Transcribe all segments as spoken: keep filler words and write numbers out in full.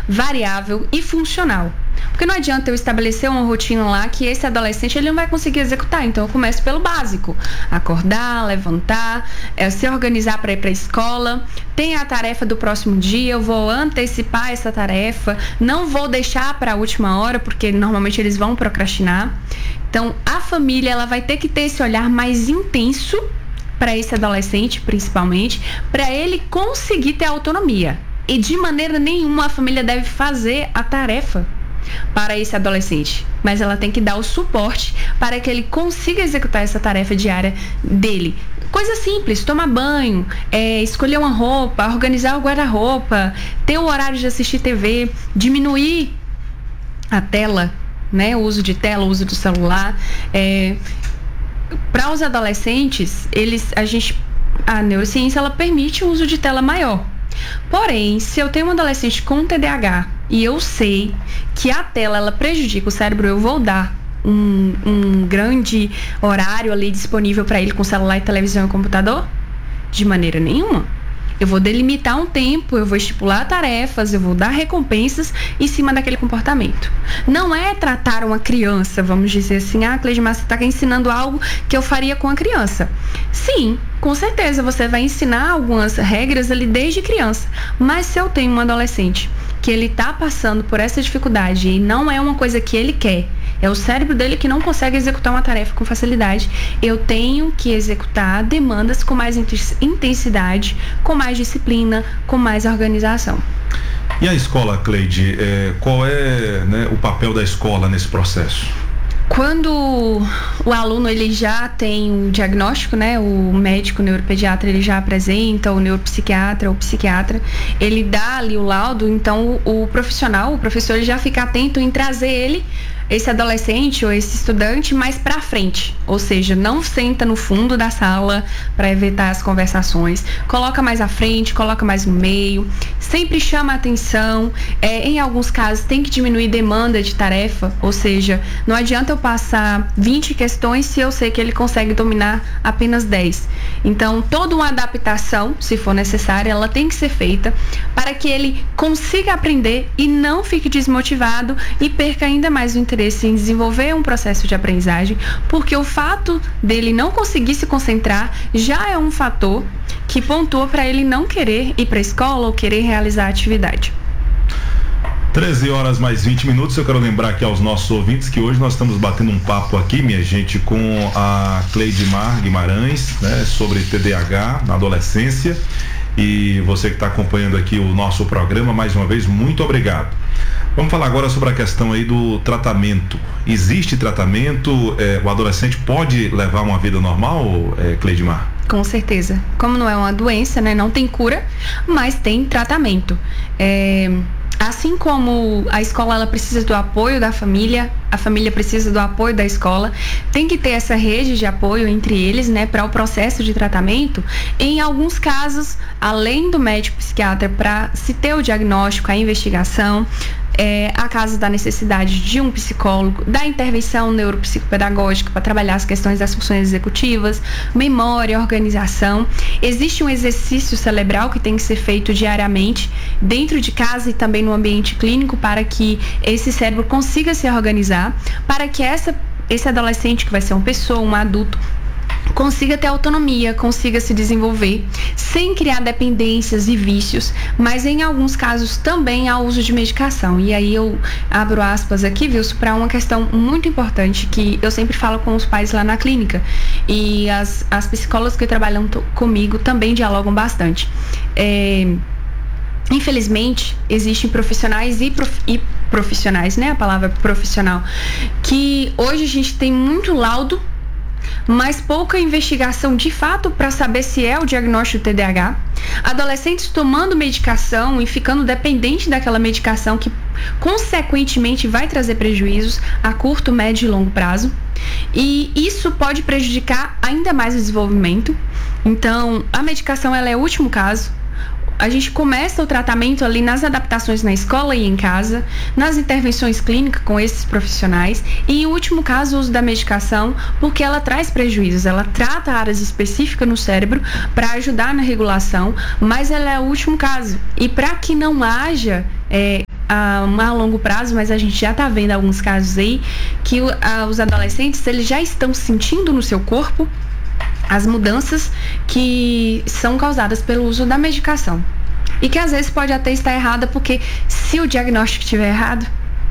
variável e funcional. Porque não adianta eu estabelecer uma rotina lá que esse adolescente ele não vai conseguir executar. Então eu começo pelo básico: acordar, levantar, é, se organizar para ir para a escola, tem a tarefa do próximo dia, eu vou antecipar essa tarefa, não vou deixar para a última hora, porque normalmente eles vão procrastinar. Então a família ela vai ter que ter esse olhar mais intenso para esse adolescente, principalmente, para ele conseguir ter autonomia. E de maneira nenhuma a família deve fazer a tarefa para esse adolescente, mas ela tem que dar o suporte para que ele consiga executar essa tarefa diária dele. Coisa simples: tomar banho, é, escolher uma roupa, organizar o guarda-roupa, ter o horário de assistir T V, diminuir a tela, né, o uso de tela, o uso do celular. É, para os adolescentes, eles, a gente, a neurociência ela permite o uso de tela maior. Porém, se eu tenho um adolescente com T D A H e eu sei que a tela ela prejudica o cérebro, eu vou dar um, um grande horário ali disponível para ele com celular e televisão e computador? De maneira nenhuma. Eu vou delimitar um tempo, eu vou estipular tarefas, eu vou dar recompensas em cima daquele comportamento. Não é tratar uma criança, vamos dizer assim: ah, Cleidmar, você está ensinando algo que eu faria com a criança. Sim, com certeza você vai ensinar algumas regras ali desde criança. Mas se eu tenho um adolescente que ele está passando por essa dificuldade e não é uma coisa que ele quer, é o cérebro dele que não consegue executar uma tarefa com facilidade, eu tenho que executar demandas com mais intensidade, com mais disciplina, com mais organização. E a escola, Cleide, é, qual é, né, o papel da escola nesse processo? Quando o aluno ele já tem um diagnóstico, né, o médico o neuropediatra ele já apresenta, o neuropsiquiatra, o psiquiatra, ele dá ali o laudo, então o, o profissional, o professor, ele já fica atento em trazer ele, esse adolescente ou esse estudante, mais para frente, ou seja, não senta no fundo da sala para evitar as conversações, coloca mais à frente, coloca mais no meio, sempre chama a atenção. É, em alguns casos tem que diminuir demanda de tarefa, ou seja, não adianta eu passar vinte questões se eu sei que ele consegue dominar apenas dez. Então toda uma adaptação, se for necessária, ela tem que ser feita para que ele consiga aprender e não fique desmotivado e perca ainda mais o interesse em desenvolver um processo de aprendizagem, porque o fato dele não conseguir se concentrar já é um fator que pontua para ele não querer ir para a escola ou querer realizar a atividade. treze horas mais vinte minutos. Eu quero lembrar aqui aos nossos ouvintes que hoje nós estamos batendo um papo aqui, minha gente, com a Cleidmar Guimarães, né, sobre T D A H na adolescência. E você que está acompanhando aqui o nosso programa, mais uma vez, muito obrigado. Vamos falar agora sobre a questão aí do tratamento. Existe tratamento? É, o adolescente pode levar uma vida normal, é, Cleidmar? Com certeza. Como não é uma doença, né, não tem cura, mas tem tratamento. É, assim como a escola ela precisa do apoio da família, a família precisa do apoio da escola, tem que ter essa rede de apoio entre eles, né, para o processo de tratamento. Em alguns casos, além do médico psiquiatra, para se ter o diagnóstico, a investigação, É, a caso da necessidade de um psicólogo, da intervenção neuropsicopedagógica para trabalhar as questões das funções executivas, memória, organização. Existe um exercício cerebral que tem que ser feito diariamente dentro de casa e também no ambiente clínico para que esse cérebro consiga se organizar, para que essa, esse adolescente, que vai ser uma pessoa, um adulto, consiga ter autonomia, consiga se desenvolver sem criar dependências e vícios, mas em alguns casos também há uso de medicação. E aí eu abro aspas aqui, Wilson, para uma questão muito importante que eu sempre falo com os pais lá na clínica, e as, as psicólogas que trabalham t- comigo também dialogam bastante. É, infelizmente, existem profissionais e, prof, e profissionais, né, a palavra profissional, que hoje a gente tem muito laudo, mas pouca investigação de fato para saber se é o diagnóstico do T D A H. Adolescentes tomando medicação e ficando dependente daquela medicação que consequentemente vai trazer prejuízos a curto, médio e longo prazo. E isso pode prejudicar ainda mais o desenvolvimento. Então, a medicação ela é o último caso. A gente começa o tratamento ali nas adaptações na escola e em casa, nas intervenções clínicas com esses profissionais e, em último caso, o uso da medicação, porque ela traz prejuízos, ela trata áreas específicas no cérebro para ajudar na regulação, mas ela é o último caso. E para que não haja é, a, a longo prazo, mas a gente já está vendo alguns casos aí que o, a, os adolescentes, eles já estão sentindo no seu corpo as mudanças que são causadas pelo uso da medicação. E que às vezes pode até estar errada, porque se o diagnóstico estiver errado,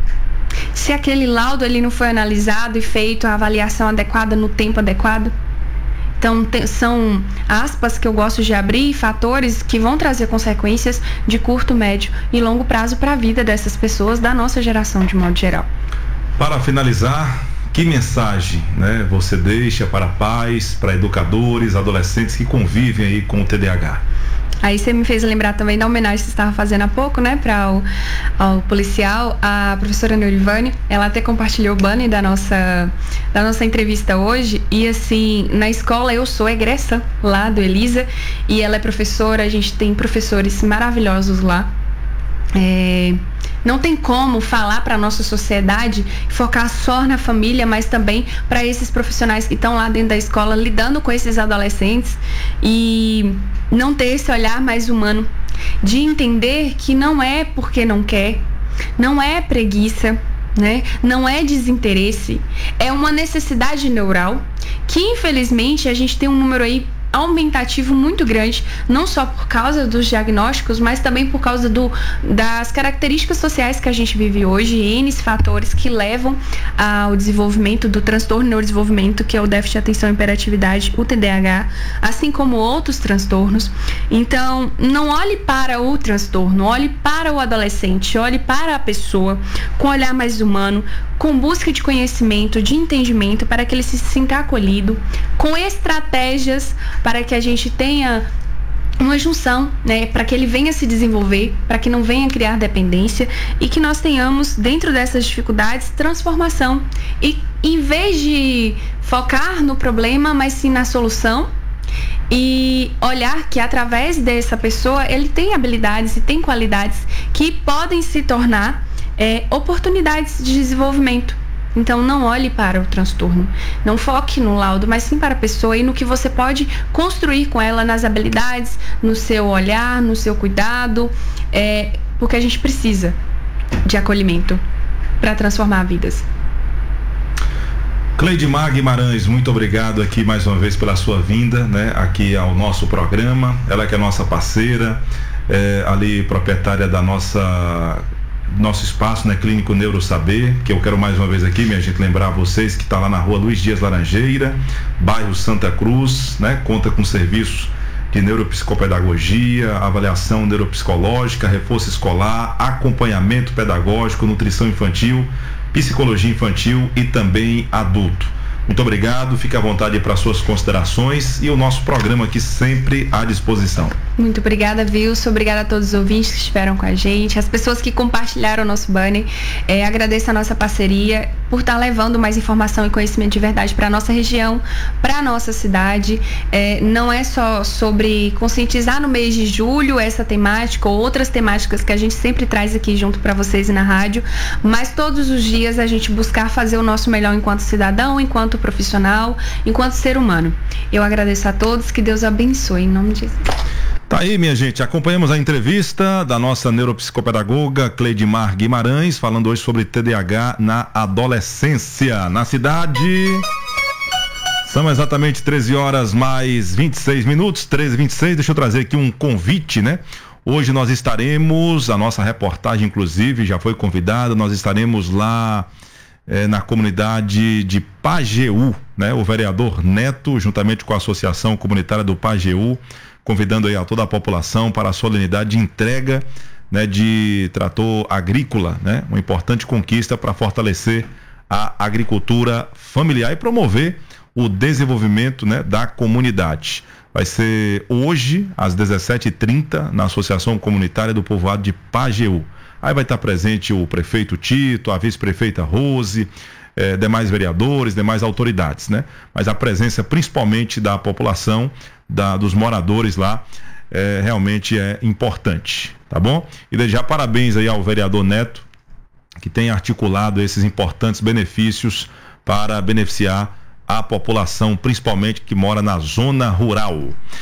se aquele laudo ali não foi analisado e feito a avaliação adequada no tempo adequado. Então, te, são aspas que eu gosto de abrir, fatores que vão trazer consequências de curto, médio e longo prazo para a vida dessas pessoas, da nossa geração de modo geral. Para finalizar, que mensagem, né, você deixa para pais, para educadores, adolescentes que convivem aí com o T D A H? Aí você me fez lembrar também da homenagem que você estava fazendo há pouco, né, para o ao policial, a professora Neurivane. Ela até compartilhou o banner da nossa, da nossa entrevista hoje. E assim, na escola eu sou egressa lá do Elisa e ela é professora, a gente tem professores maravilhosos lá. É, não tem como falar para a nossa sociedade focar só na família, mas também para esses profissionais que estão lá dentro da escola lidando com esses adolescentes e não ter esse olhar mais humano de entender que não é porque não quer, não é preguiça, né? Não é desinteresse, é uma necessidade neural que infelizmente a gente tem um número aí aumentativo muito grande, não só por causa dos diagnósticos, mas também por causa do, das características sociais que a gente vive hoje, N fatores que levam ao desenvolvimento do transtorno de neurodesenvolvimento, que é o déficit de atenção e hiperatividade, o T D A H, assim como outros transtornos. Então, não olhe para o transtorno, olhe para o adolescente, olhe para a pessoa com um olhar mais humano, com busca de conhecimento, de entendimento, para que ele se sinta acolhido, com estratégias para que a gente tenha uma junção, né, para que ele venha se desenvolver, para que não venha criar dependência e que nós tenhamos, dentro dessas dificuldades, transformação. E em vez de focar no problema, mas sim na solução, e olhar que através dessa pessoa ele tem habilidades e tem qualidades que podem se tornar é, oportunidades de desenvolvimento. Então, não olhe para o transtorno, não foque no laudo, mas sim para a pessoa e no que você pode construir com ela, nas habilidades, no seu olhar, no seu cuidado, é, porque a gente precisa de acolhimento para transformar vidas. Cleidmar Guimarães, muito obrigado aqui mais uma vez pela sua vinda, né, aqui ao nosso programa. Ela que é nossa parceira, é, ali proprietária da nossa nosso espaço, né, Clínico Neurosaber, que eu quero mais uma vez aqui, minha gente, lembrar vocês que está lá na rua Luiz Dias Laranjeira, bairro Santa Cruz, né, conta com serviços de neuropsicopedagogia, avaliação neuropsicológica, reforço escolar, acompanhamento pedagógico, nutrição infantil, psicologia infantil e também adulto. Muito obrigado, fique à vontade para suas considerações e o nosso programa aqui sempre à disposição. Muito obrigada, Wilson, obrigada a todos os ouvintes que estiveram com a gente, as pessoas que compartilharam o nosso banner, é, agradeço a nossa parceria por estar levando mais informação e conhecimento de verdade para a nossa região, para a nossa cidade. É, não é só sobre conscientizar no mês de julho essa temática ou outras temáticas que a gente sempre traz aqui junto para vocês e na rádio, mas todos os dias a gente buscar fazer o nosso melhor enquanto cidadão, enquanto profissional, enquanto ser humano. Eu agradeço a todos, que Deus abençoe, em nome de Jesus. Tá aí, minha gente, acompanhamos a entrevista da nossa neuropsicopedagoga Cleidmar Guimarães, falando hoje sobre T D A H na adolescência, na cidade. São exatamente treze horas mais vinte e seis minutos, treze e vinte e seis, deixa eu trazer aqui um convite, né? Hoje nós estaremos, a nossa reportagem inclusive já foi convidada, nós estaremos lá É, na comunidade de Pajeú, né? O vereador Neto, juntamente com a Associação Comunitária do Pajeú, convidando aí a toda a população para a solenidade de entrega, né, de trator agrícola, né? Uma importante conquista para fortalecer a agricultura familiar e promover o desenvolvimento, né, da comunidade. Vai ser hoje, às dezessete e trinta, na Associação Comunitária do Povoado de Pajeú. Aí vai estar presente o prefeito Tito, a vice-prefeita Rose, eh, demais vereadores, demais autoridades, né? Mas a presença principalmente da população, da, dos moradores lá, eh, realmente é importante, tá bom? E desde já parabéns aí ao vereador Neto, que tem articulado esses importantes benefícios para beneficiar a população, principalmente que mora na zona rural.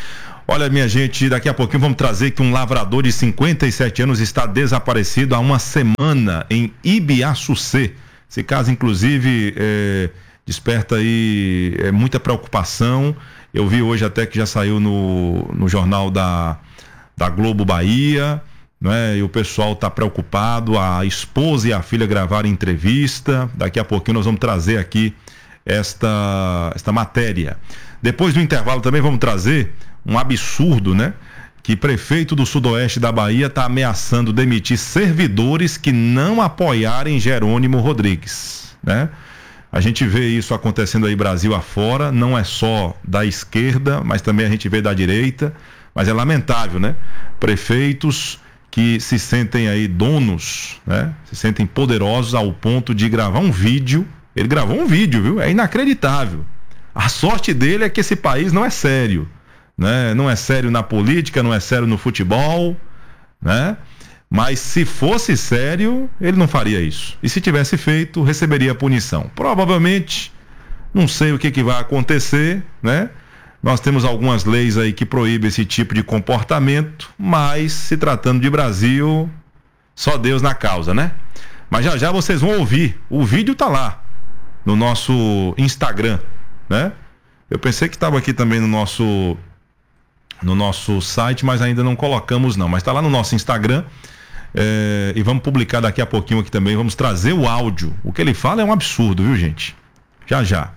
Olha, minha gente, daqui a pouquinho vamos trazer que um lavrador de cinquenta e sete anos está desaparecido há uma semana em Ibiaçucê. Esse caso, inclusive, é, desperta aí é, muita preocupação. Eu vi hoje até que já saiu no, no jornal da, da Globo Bahia, né? E o pessoal está preocupado. A esposa e a filha gravaram entrevista. Daqui a pouquinho nós vamos trazer aqui esta, esta matéria. Depois do intervalo também vamos trazer um absurdo, né? Que prefeito do sudoeste da Bahia está ameaçando demitir servidores que não apoiarem Jerônimo Rodrigues, né? A gente vê isso acontecendo aí Brasil afora, não é só da esquerda, mas também a gente vê da direita, mas é lamentável, né? Prefeitos que se sentem aí donos, né? Se sentem poderosos ao ponto de gravar um vídeo. Ele gravou um vídeo, viu? É inacreditável. A sorte dele é que esse país não é sério, né? Não é sério na política, não é sério no futebol, né? Mas se fosse sério, ele não faria isso. E se tivesse feito, receberia punição. Provavelmente, não sei o que, que vai acontecer, né? Nós temos algumas leis aí que proíbem esse tipo de comportamento, mas se tratando de Brasil, só Deus na causa, né? Mas já já vocês vão ouvir. O vídeo tá lá no nosso Instagram, né? Eu pensei que estava aqui também no nosso no nosso site, mas ainda não colocamos não, mas está lá no nosso Instagram, é, e vamos publicar daqui a pouquinho aqui também, vamos trazer o áudio. O que ele fala é um absurdo, viu, gente? Já já.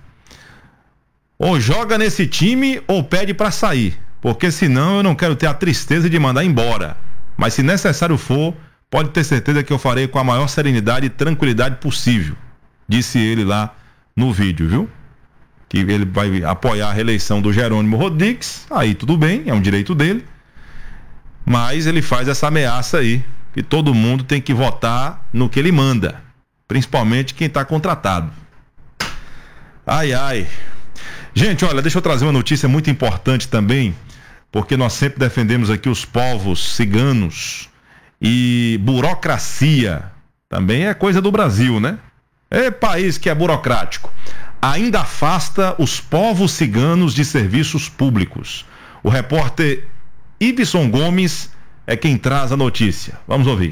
Ou joga nesse time ou pede para sair, porque senão eu não quero ter a tristeza de mandar embora, mas se necessário for, pode ter certeza que eu farei com a maior serenidade e tranquilidade possível, disse ele lá no vídeo, viu? Que ele vai apoiar a reeleição do Jerônimo Rodrigues, aí tudo bem, é um direito dele, mas ele faz essa ameaça aí, que todo mundo tem que votar no que ele manda, principalmente quem está contratado. Ai, ai. Gente, olha, deixa eu trazer uma notícia muito importante também, porque nós sempre defendemos aqui os povos ciganos, e burocracia também é coisa do Brasil, né? É país que é burocrático. Ainda afasta os povos ciganos de serviços públicos. O repórter Iveson Gomes é quem traz a notícia. Vamos ouvir.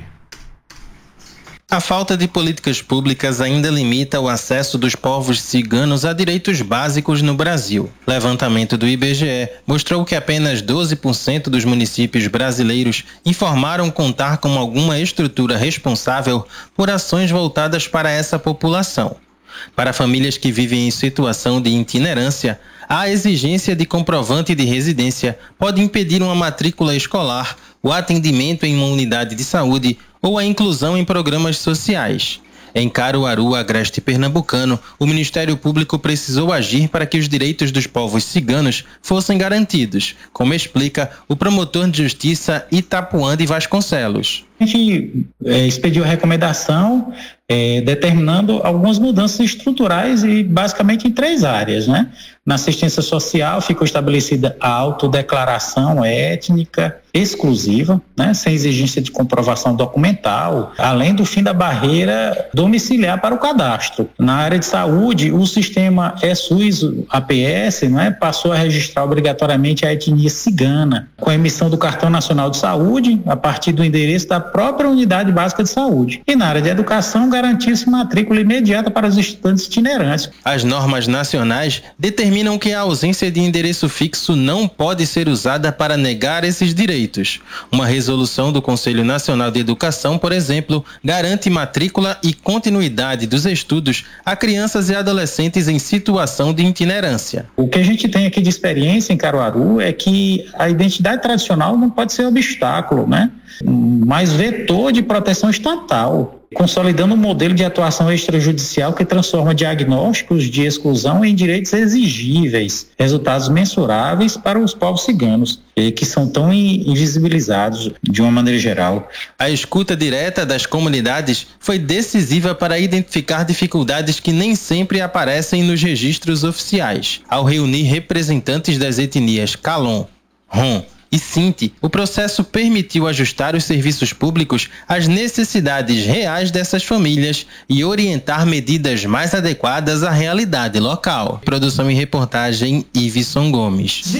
A falta de políticas públicas ainda limita o acesso dos povos ciganos a direitos básicos no Brasil. Levantamento do I B G E mostrou que apenas doze por cento dos municípios brasileiros informaram contar com alguma estrutura responsável por ações voltadas para essa população. Para famílias que vivem em situação de itinerância, a exigência de comprovante de residência pode impedir uma matrícula escolar, o atendimento em uma unidade de saúde ou a inclusão em programas sociais. Em Caruaru, agreste pernambucano, o Ministério Público precisou agir para que os direitos dos povos ciganos fossem garantidos, como explica o promotor de justiça Itapuã de Vasconcelos. A gente é, expediu a recomendação é, determinando algumas mudanças estruturais e basicamente em três áreas, né? Na assistência social ficou estabelecida a autodeclaração étnica exclusiva, né? Sem exigência de comprovação documental, além do fim da barreira domiciliar para o cadastro. Na área de saúde, o sistema ESUS, A P S, né? Passou a registrar obrigatoriamente a etnia cigana, com a emissão do Cartão Nacional de Saúde, a partir do endereço da própria unidade básica de saúde. E na área de educação, garantir-se matrícula imediata para os estudantes itinerantes. As normas nacionais determinam que a ausência de endereço fixo não pode ser usada para negar esses direitos. Uma resolução do Conselho Nacional de Educação, por exemplo, garante matrícula e continuidade dos estudos a crianças e adolescentes em situação de itinerância. O que a gente tem aqui de experiência em Caruaru é que a identidade tradicional não pode ser obstáculo, né? Mas vetor de proteção estatal, consolidando um modelo de atuação extrajudicial que transforma diagnósticos de exclusão em direitos exigíveis, resultados mensuráveis para os povos ciganos, que são tão invisibilizados de uma maneira geral. A escuta direta das comunidades foi decisiva para identificar dificuldades que nem sempre aparecem nos registros oficiais. Ao reunir representantes das etnias Calon, Rom e Sinti, o processo permitiu ajustar os serviços públicos às necessidades reais dessas famílias e orientar medidas mais adequadas à realidade local. Produção e reportagem Iveson Gomes.